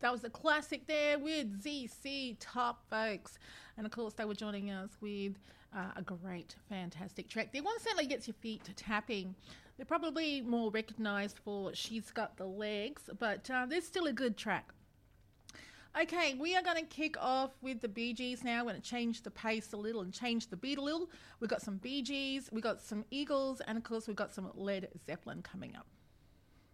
That was a classic there with ZC Top, folks. And of course, they were joining us with a great, fantastic track. The one certainly gets your feet tapping. They're probably more recognised for She's Got the Legs, but there's still a good track. Okay, we are going to kick off with the Bee Gees now. We're going to change the pace a little and change the beat a little. We've got some Bee Gees, we've got some Eagles, and of course, we've got some Led Zeppelin coming up.